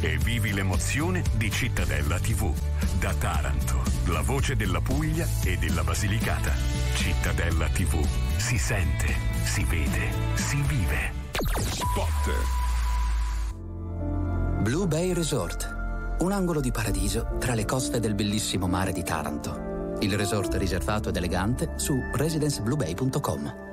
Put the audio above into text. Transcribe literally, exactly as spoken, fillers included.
e vivi l'emozione di Cittadella tivù. Da Taranto, la voce della Puglia e della Basilicata. Cittadella tivù. Si sente, si vede, si vive. Spot. Blue Bay Resort, un angolo di paradiso tra le coste del bellissimo mare di Taranto. Il resort riservato ed elegante su residenceblubay punto com.